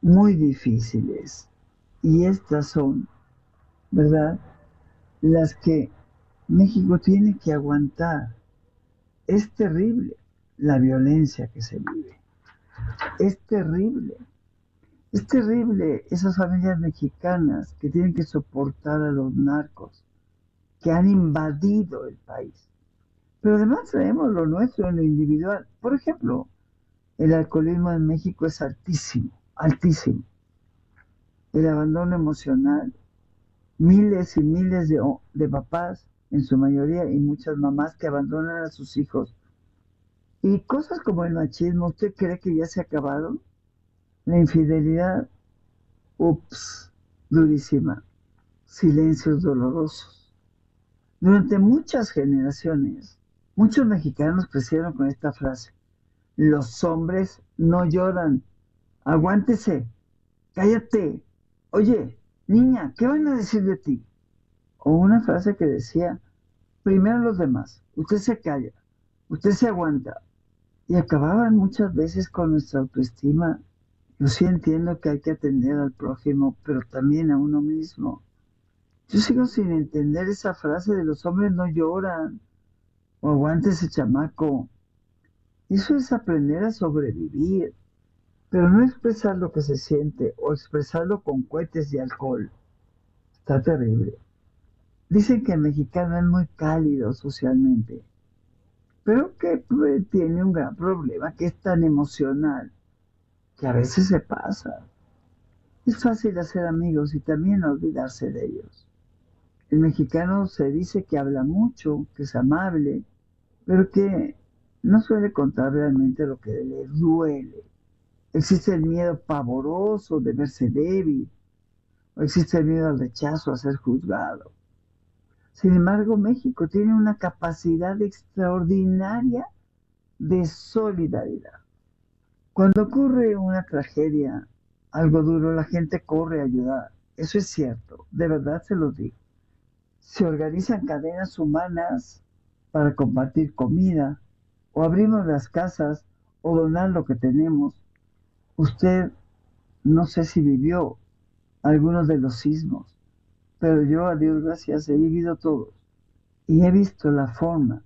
muy difíciles. Y estas son, ¿verdad?, las que México tiene que aguantar. Es terrible la violencia que se vive. Es terrible. Es terrible esas familias mexicanas que tienen que soportar a los narcos que han invadido el país. Pero además traemos lo nuestro en lo individual. Por ejemplo, el alcoholismo en México es altísimo, altísimo. El abandono emocional, miles y miles de papás, en su mayoría, y muchas mamás que abandonan a sus hijos. Y cosas como el machismo, ¿usted cree que ya se acabaron? La infidelidad, ups, durísima. Silencios dolorosos. Durante muchas generaciones, muchos mexicanos crecieron con esta frase: los hombres no lloran, aguántese, cállate, oye, niña, ¿qué van a decir de ti? O una frase que decía: primero los demás, usted se calla, usted se aguanta. Y acababan muchas veces con nuestra autoestima. Yo sí entiendo que hay que atender al prójimo, pero también a uno mismo. Yo sigo sin entender esa frase de los hombres no lloran o aguante ese chamaco. Eso es aprender a sobrevivir, pero no expresar lo que se siente o expresarlo con cohetes y alcohol. Está terrible. Dicen que el mexicano es muy cálido socialmente, pero que tiene un gran problema que es tan emocional que a veces se pasa. Es fácil hacer amigos y también olvidarse de ellos. El mexicano se dice que habla mucho, que es amable, pero que no suele contar realmente lo que le duele. Existe el miedo pavoroso de verse débil, o existe el miedo al rechazo, a ser juzgado. Sin embargo, México tiene una capacidad extraordinaria de solidaridad. Cuando ocurre una tragedia, algo duro, la gente corre a ayudar. Eso es cierto, de verdad se lo digo. Se organizan cadenas humanas para compartir comida, o abrimos las casas, o donar lo que tenemos. Usted no sé si vivió algunos de los sismos, pero yo, a Dios gracias, he vivido todos. Y he visto la forma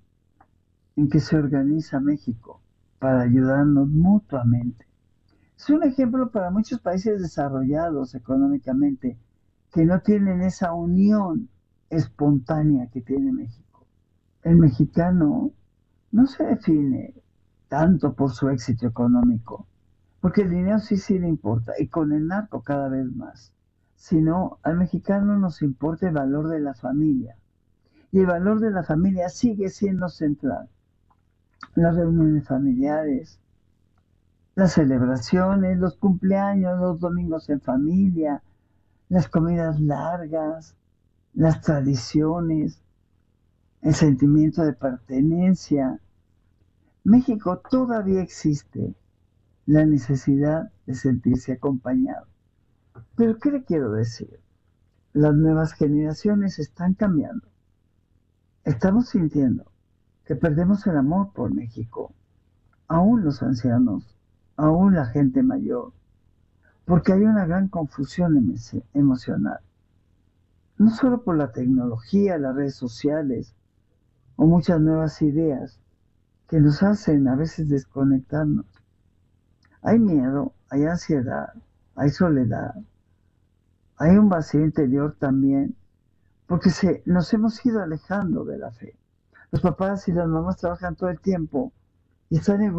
en que se organiza México para ayudarnos mutuamente. Es un ejemplo para muchos países desarrollados económicamente que no tienen esa unión espontánea que tiene México. El mexicano no se define tanto por su éxito económico, porque el dinero sí le importa, y con el narco cada vez más, sino al mexicano nos importa el valor de la familia, y el valor de la familia sigue siendo central. Las reuniones familiares, las celebraciones, los cumpleaños, los domingos en familia, las comidas largas, las tradiciones, el sentimiento de pertenencia. México todavía existe la necesidad de sentirse acompañado. Pero ¿qué le quiero decir? Las nuevas generaciones están cambiando. Estamos sintiendo que perdemos el amor por México, aún los ancianos, aún la gente mayor, porque hay una gran confusión emocional, no solo por la tecnología, las redes sociales o muchas nuevas ideas que nos hacen a veces desconectarnos. Hay miedo, hay ansiedad, hay soledad, hay un vacío interior también, porque nos hemos ido alejando de la fe. Los papás y las mamás trabajan todo el tiempo y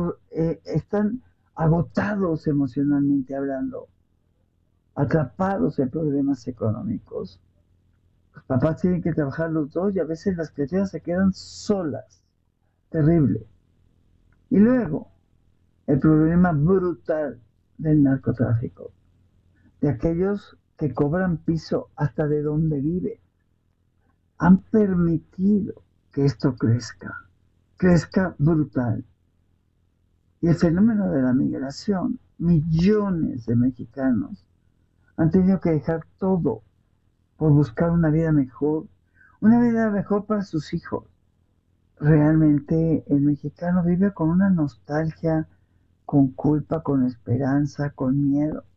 están agotados emocionalmente hablando, atrapados en problemas económicos. Los papás tienen que trabajar los dos y a veces las criaturas se quedan solas. Terrible. Y luego, el problema brutal del narcotráfico, de aquellos que cobran piso hasta de donde vive, han permitido que esto crezca brutal. Y el fenómeno de la migración, millones de mexicanos han tenido que dejar todo por buscar una vida mejor para sus hijos. Realmente el mexicano vive con una nostalgia, con culpa, con esperanza, con miedo.